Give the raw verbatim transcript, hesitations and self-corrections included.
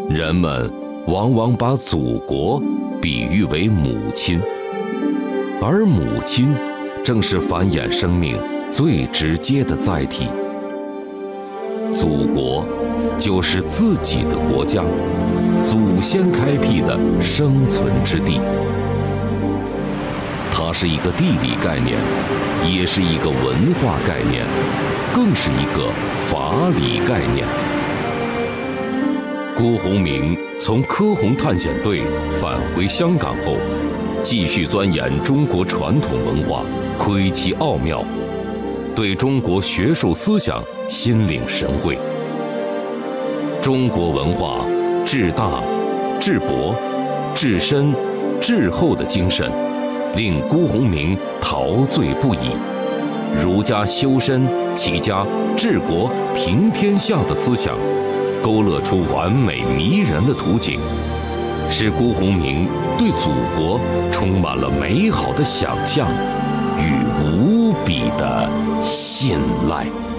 人们往往把祖国比喻为母亲，而母亲正是繁衍生命最直接的载体。祖国就是自己的国家，祖先开辟的生存之地。它是一个地理概念，也是一个文化概念，更是一个法理概念。辜鸿铭从科洪探险队返回香港后，继续钻研中国传统文化，窥其奥妙，对中国学术思想心领神会。中国文化至大、至博、至深、至厚的精神，令辜鸿铭陶醉不已。儒家修身、齐家、治国、平天下的思想，勾勒出完美迷人的图景，使辜鸿铭对祖国充满了美好的想象与无比的信赖。